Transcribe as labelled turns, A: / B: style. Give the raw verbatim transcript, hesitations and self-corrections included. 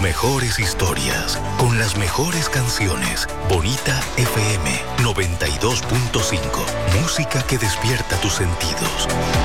A: mejores historias, con las mejores canciones. Bonita F M noventa y dos punto cinco. Música que despierta tus sentidos.